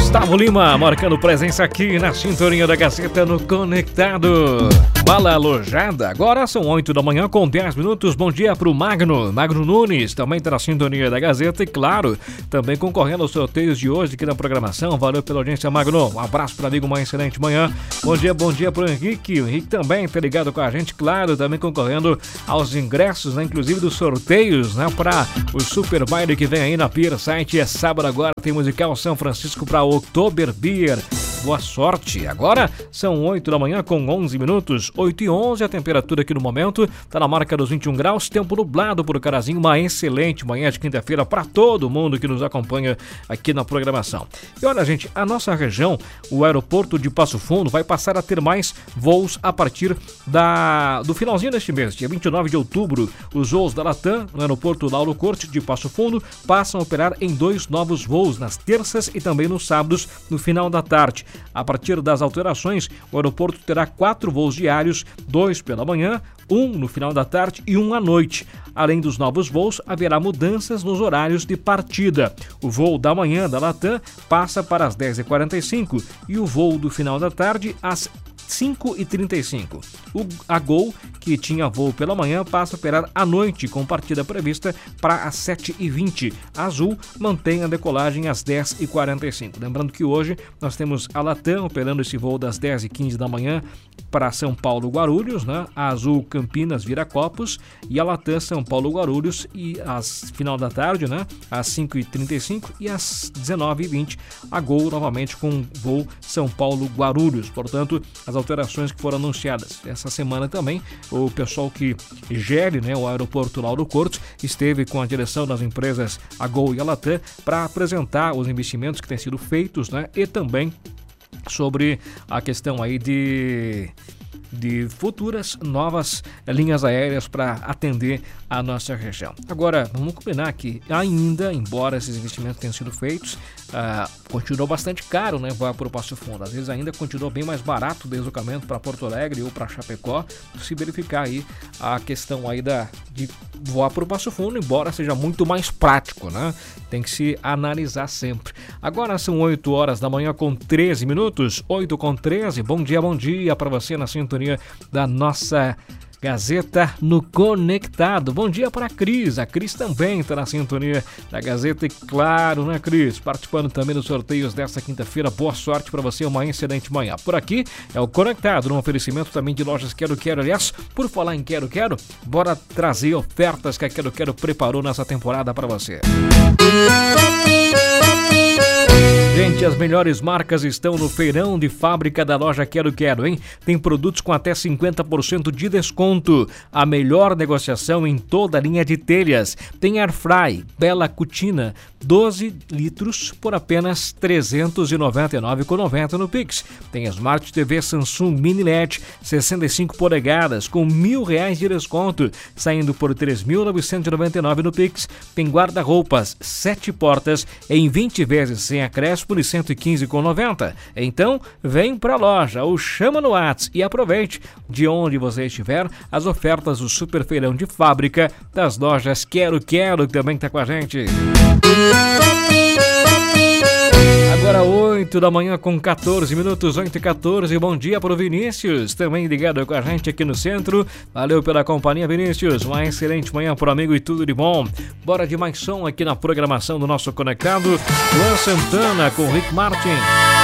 Gustavo Lima marcando presença aqui na sintonia da Gazeta no Conectado. Bala alojada, agora são 8 da manhã com 10 minutos. Bom dia pro Magno Nunes, também está na sintonia da Gazeta e claro, também concorrendo aos sorteios de hoje aqui na programação. Valeu pela audiência, Magno. Um abraço para amigo, uma excelente manhã. Bom dia pro Henrique. O Henrique também tá ligado com a gente, claro, também concorrendo aos ingressos, né, inclusive dos sorteios, né, para o Super Baile que vem aí na Pier Site. É sábado agora, tem musical São Francisco para Oktober Beer. Boa sorte. Agora são 8 da manhã com 11 minutos, 8h11, a temperatura aqui no momento está na marca dos 21 graus, tempo nublado por Carazinho, uma excelente manhã de quinta-feira para todo mundo que nos acompanha aqui na programação. E olha, gente, a nossa região, o aeroporto de Passo Fundo, vai passar a ter mais voos a partir do finalzinho deste mês, dia 29 de outubro. Os voos da Latam, no aeroporto Lauro Corte de Passo Fundo, passam a operar em 2 novos voos, nas terças e também nos sábados, no final da tarde. A partir das alterações, o aeroporto terá 4 voos diários, 2 pela manhã, 1 no final da tarde e 1 à noite. Além dos novos voos, haverá mudanças nos horários de partida. O voo da manhã da Latam passa para as 10h45 e o voo do final da tarde às 5h35. A Gol, que tinha voo pela manhã, passa a operar à noite, com partida prevista para as 7h20. A Azul mantém a decolagem às 10h45. Lembrando que hoje nós temos a Latam operando esse voo das 10h15 da manhã para São Paulo Guarulhos, né? A Azul Campinas Viracopos e a Latam São Paulo Guarulhos e às final da tarde, né? Às 5h35 e às 19h20 a Gol novamente com voo São Paulo Guarulhos. Portanto, as alterações que foram anunciadas essa semana também, o pessoal que gere, né, o aeroporto Lauro Corte esteve com a direção das empresas a Gol e a Latam para apresentar os investimentos que têm sido feitos, né, e também sobre a questão aí de futuras novas linhas aéreas para atender a nossa região. Agora, vamos combinar que ainda, embora esses investimentos tenham sido feitos, continuou bastante caro, né, voar para o Passo Fundo. Às vezes ainda continuou bem mais barato o deslocamento para Porto Alegre ou para Chapecó, se verificar aí a questão aí de voar para o Passo Fundo, embora seja muito mais prático, né? Tem que se analisar sempre. Agora são 8 horas da manhã com 13 minutos, 8h13. Bom dia para você na sintonia da nossa Gazeta no Conectado. Bom dia para a Cris também está na sintonia da Gazeta e claro, né, Cris? Participando também dos sorteios desta quinta-feira. Boa sorte para você, uma excelente manhã. Por aqui é o Conectado, um oferecimento também de lojas Quero. Aliás, por falar em Quero, bora trazer ofertas que a Quero preparou nessa temporada para você. Gente, as melhores marcas estão no feirão de fábrica da loja Quero, hein? Tem produtos com até 50% de desconto. A melhor negociação em toda a linha de telhas. Tem Airfry Bela Cutina, 12 litros por apenas R$ 399,90 no Pix. Tem Smart TV Samsung Mini LED 65 polegadas com R$1.000 de desconto, saindo por R$ 3.999 no Pix. Tem guarda-roupas 7 portas em 20 vezes sem acréscimo de R$ 115,90. Então, vem pra loja ou chama no WhatsApp e aproveite de onde você estiver as ofertas do Super Feirão de Fábrica das lojas Quero, que também tá com a gente. Agora 8 da manhã com 14 minutos, 8h14. Bom dia para o Vinícius, também ligado com a gente aqui no centro. Valeu pela companhia, Vinícius. Uma excelente manhã pro amigo e tudo de bom. Bora de mais som aqui na programação do nosso Conectado. Luan Santana com Rick Martin.